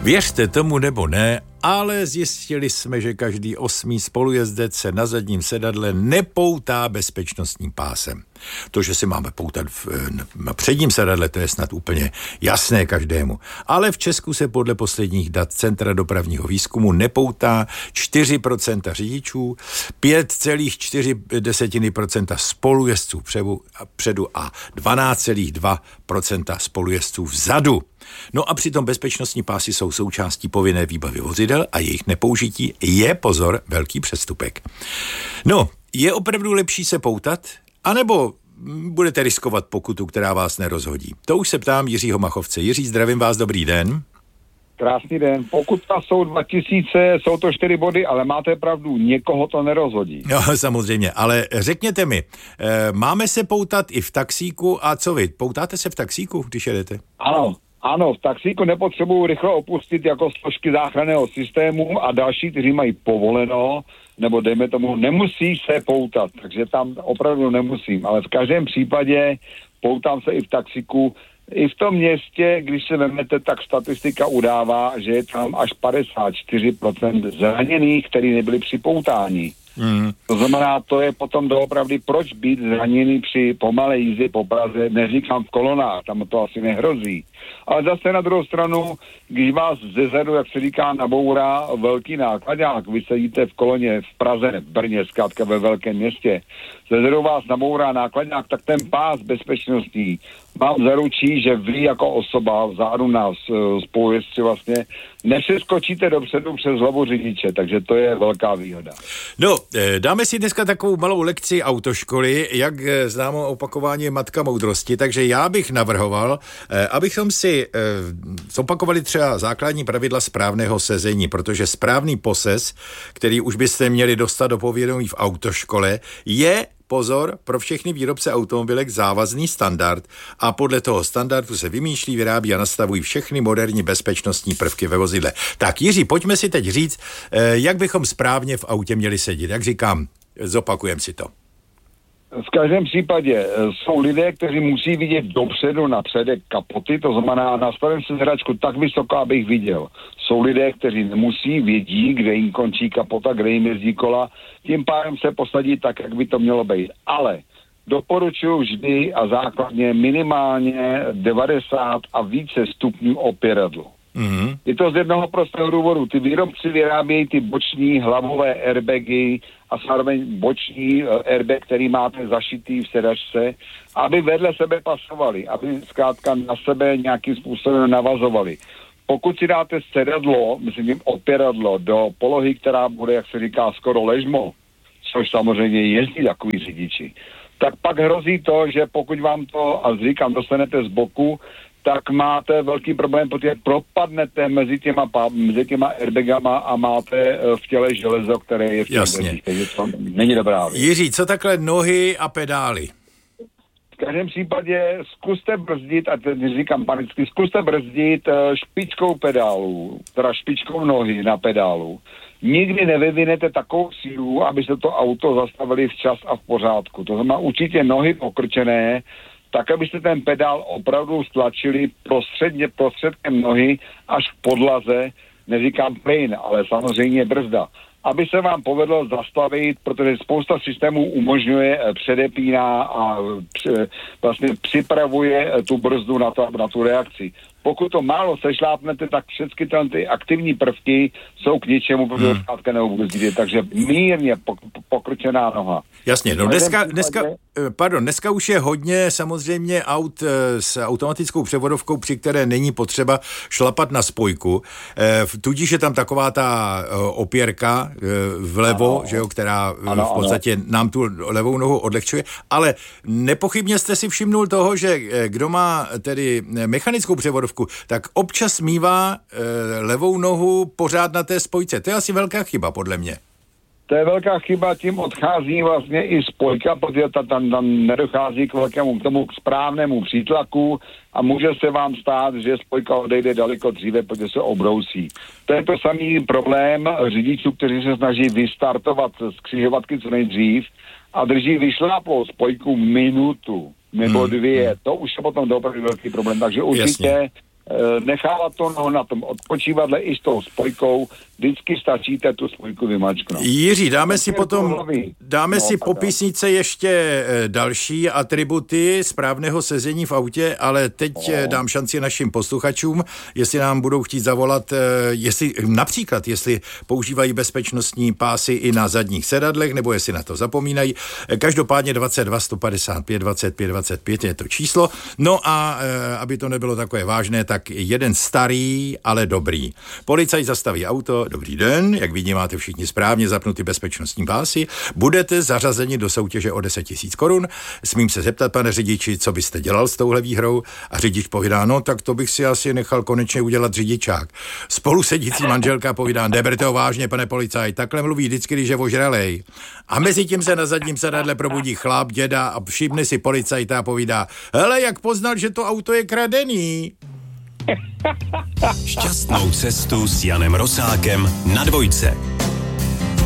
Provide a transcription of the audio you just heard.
Věřte tomu nebo ne, ale zjistili jsme, že každý 8. spolujezdec se na zadním sedadle nepoutá bezpečnostním pásem. To, že si máme poutat na předním sedadle, to je snad úplně jasné každému. Ale v Česku se podle posledních dat Centra dopravního výzkumu nepoutá 4% řidičů, 5,4% spolujezdců předu a 12,2% spolujezdců vzadu. No a přitom bezpečnostní pásy jsou součástí povinné výbavy vozidel a jejich nepoužití je, pozor, velký přestupek. No, je opravdu lepší se poutat, anebo budete riskovat pokutu, která vás nerozhodí? To už se ptám Jiřího Machovce. Jiří, zdravím vás, dobrý den. Krásný den. Pokuta jsou 2000, jsou to 4 body, ale máte pravdu, někoho to nerozhodí. No, samozřejmě, ale řekněte mi, máme se poutat i v taxíku a co vy? Poutáte se v taxíku, když jedete? Ano, v taxíku nepotřebuju rychle opustit jako složky záchranného systému a další, kteří mají povoleno, nebo dejme tomu, nemusí se poutat, takže tam opravdu nemusím, ale v každém případě poutám se i v taxíku. I v tom městě, když se vezmete, tak statistika udává, že je tam až 54% zraněných, kteří nebyli připoutání. To znamená, to je potom doopravdy, proč být zraněný při pomalé jízdě po Praze, neříkám v kolonách, tam to asi nehrozí. Ale zase na druhou stranu, když vás zezadu, jak se říká, nabourá velký nákladák, vy sedíte v koloně v Praze, v Brně, zkrátka ve velkém městě, zezadu vás nabourá nákladák, tak ten pás bezpečnostní vám zaručí, že vy jako osoba vzadu nás spolujezdci vlastně nepřeskočíte dopředu přes hlavu řidiče, takže to je velká výhoda. No, dáme si dneska takovou malou lekci autoškoly, jak známo opakování je matka moudrosti, takže já bych navrhoval, abychom si zopakovali třeba základní pravidla správného sezení, protože správný poses, který už byste měli dostat do povědomí v autoškole, je, pozor, pro všechny výrobce automobilek závazný standard a podle toho standardu se vymýšlí, vyrábí a nastavují všechny moderní bezpečnostní prvky ve vozidle. Tak Jiří, pojďme si teď říct, jak bychom správně v autě měli sedět. Jak říkám, zopakujem si to. V každém případě jsou lidé, kteří musí vidět dopředu na předek kapoty, to znamená nastavím si sedačku tak vysoko, abych viděl. Jsou lidé, kteří nemusí, vědí, kde jim končí kapota, kde jim jezdí kola, tím pádem se posadí tak, jak by to mělo být. Ale doporučuji vždy a základně minimálně 90 a více stupňů opěradlo. Mm-hmm. Je to z jednoho prostého důvodu. Ty výrobci vyrábějí ty boční hlavové airbagy a zároveň boční airbag, který máte zašitý v sedačce, aby vedle sebe pasovali, aby zkrátka na sebe nějakým způsobem navazovali. Pokud si dáte sedadlo, myslím opěradlo, do polohy, která bude, jak se říká, skoro ležmo, což samozřejmě jezdí takový řidiči, tak pak hrozí to, že pokud vám to, a říkám, dostanete z boku, tak máte velký problém, protože propadnete mezi těma airbagama a máte v těle železo, které je v těch dveřích, takže to není dobrá věc. Jiří, co takhle nohy a pedály? V každém případě zkuste brzdit, a teď říkám panicky, zkuste brzdit špičkou pedálu, teda špičkou nohy na pedálu. Nikdy nevyvinete takovou sílu, aby se to auto zastavili včas a v pořádku. To znamená určitě nohy pokrčené, tak abyste ten pedál opravdu stlačili prostředkem nohy až k podlaze, neříkám plyn, ale samozřejmě brzda. Aby se vám povedlo zastavit, protože spousta systémů umožňuje, předepíná a vlastně připravuje tu brzdu na tu reakci. Pokud to málo sešlápnete, tak všechny ty aktivní prvky jsou k ničemu, protože zkrátka neubrzdíte, takže mírně pokrčená noha. Jasně, no dneska už je hodně samozřejmě aut s automatickou převodovkou, při které není potřeba šlapat na spojku, tudíž je tam taková ta opěrka vlevo, že jo, která v podstatě nám tu levou nohu odlehčuje, ale nepochybně jste si všimnul toho, že kdo má tedy mechanickou převodovku, tak občas mívá levou nohu pořád na té spojce. To je asi velká chyba, podle mě. To je velká chyba, tím odchází vlastně i spojka, protože tam nedochází k tomu správnému přítlaku a může se vám stát, že spojka odejde daleko dříve, protože se obrousí. To je to samý problém řidičů, kteří se snaží vystartovat z křižovatky co nejdřív a drží vyšláplou spojku minutu nebo 2. To už je potom opravdu velký problém, takže určitě nechávat to na tom odpočívadle i s tou spojkou, vždycky stačíte tu spojku vymačknout. Jiří, dáme si po písnice ještě další atributy správného sezení v autě, ale teď dám šanci našim posluchačům, jestli nám budou chtít zavolat, jestli používají bezpečnostní pásy i na zadních sedadlech, nebo jestli na to zapomínají. Každopádně 22 155 25 25 je to číslo. No a aby to nebylo takové vážné, tak jeden starý, ale dobrý. Policajt zastaví auto, dobrý den, jak vidím, máte všichni správně zapnutý bezpečnostní pásy, budete zařazeni do soutěže o 10 000 korun. Smím se zeptat, pane řidiči, co byste dělal s touhle výhrou? A řidič povídá, no tak to bych si asi nechal konečně udělat řidičák. Spolu sedící manželka povídá, neberte ho vážně, pane policajt, takhle mluví vždycky, když je ožralej. A mezi tím se na zadním sedadle probudí chlap, děda a všimne si policajta a povídá, hele, jak poznal, že to auto je kradený? Šťastnou cestu s Janem Rosákem na dvojce.